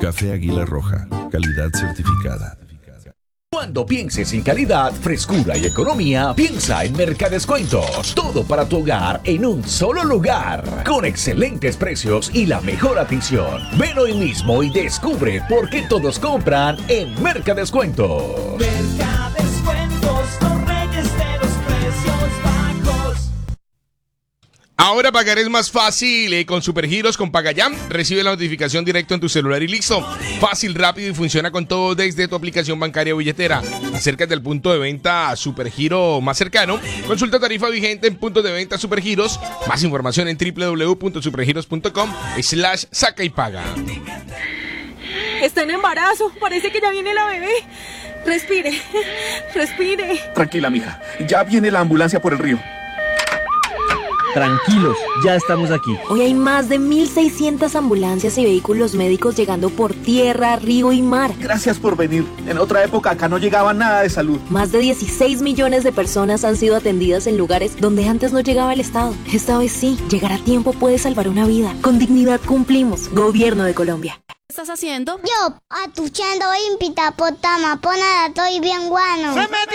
Café Águila Roja, calidad certificada. Cuando pienses en calidad, frescura y economía, piensa en Mercadescuentos. Todo para tu hogar en un solo lugar. Con excelentes precios y la mejor atención. Ven hoy mismo y descubre por qué todos compran en Mercadescuentos. Mercadescuentos, los reyes de los precios bajos. Ahora pagar es más fácil con Supergiros con Pagayam. Recibe la notificación directo en tu celular y listo. Fácil, rápido y funciona con todo desde tu aplicación bancaria o billetera. Acércate al punto de venta Supergiro más cercano. Consulta tarifa vigente en puntos de venta Supergiros. Más información en www.supergiros.com/saca y paga. Está en embarazo. Parece que ya viene la bebé. Respire. Respire. Tranquila, mija. Ya viene la ambulancia por el río. Tranquilos, ya estamos aquí. Hoy hay más de 1.600 ambulancias y vehículos médicos llegando por tierra, río y mar. Gracias por venir. En otra época acá no llegaba nada de salud. Más de 16 millones de personas han sido atendidas en lugares donde antes no llegaba el Estado. Esta vez sí, llegar a tiempo puede salvar una vida. Con dignidad cumplimos. Gobierno de Colombia. ¿Qué estás haciendo? Yo, atuchando impita potama, ponada, estoy bien guano. ¡Se metió!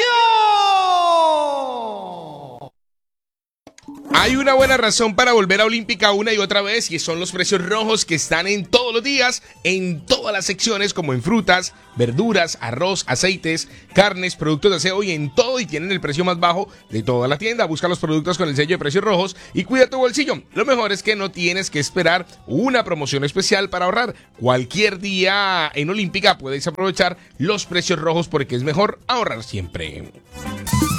Hay una buena razón para volver a Olímpica una y otra vez y son los precios rojos que están en todos los días, en todas las secciones como en frutas, verduras, arroz, aceites, carnes, productos de aseo y en todo y tienen el precio más bajo de toda la tienda. Busca los productos con el sello de precios rojos y cuida tu bolsillo. Lo mejor es que no tienes que esperar una promoción especial para ahorrar. Cualquier día en Olímpica puedes aprovechar los precios rojos porque es mejor ahorrar siempre.